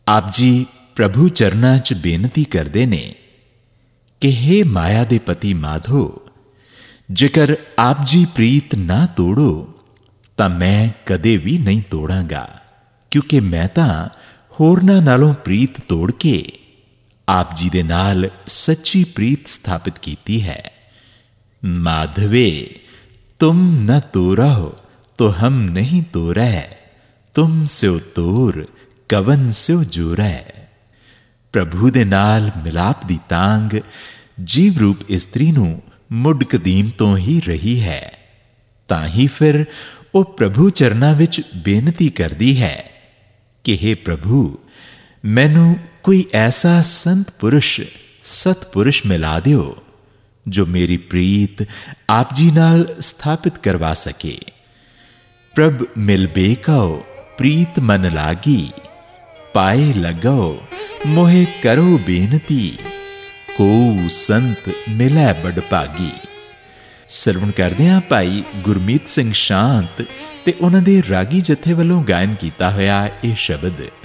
आप जी प्रभु चरनां च बेनती करते ने कि हे माया दे पति माधो, जेकर आप जी प्रीत ना तोड़ो तां मैं कदे भी नहीं तोड़ांगा, क्योंकि मैं तां होरनां नालों प्रीत तोड़ के आप जी दे नाल सच्ची प्रीत स्थापित कीती है। माधवे तुम न तोरा हो तो हम नहीं तोरै, तुम स्यो तोर कवन स्यो जोरै। प्रभु दे नाल मिलाप दी तांग जीव रूप इस्त्री नूं मुड कदीम तो ही रही है, तां ही फिर वो प्रभु चरनां विच बेनती करदी है कि हे प्रभु, मैनू कोई ऐसा संत पुरुष सतपुरुष मिला दियो जो मेरी प्रीत आप जी नाल स्थापित करवा सके। प्रभ मिल बेकाओ प्रीत मन लागी, पाए लगाओ मोहे करो बेनती, को संत मिलै बड़ भागी। ਸਰਵਣ ਕਰਦੇ ਹਾਂ ਭਾਈ ਗੁਰਮੀਤ ਸਿੰਘ ਸ਼ਾਂਤ ਤੇ ਉਹਨਾਂ ਦੇ ਰਾਗੀ ਜਥੇ ਵੱਲੋਂ ਗਾਇਨ ਕੀਤਾ ਹੋਇਆ ਇਹ ਸ਼ਬਦ।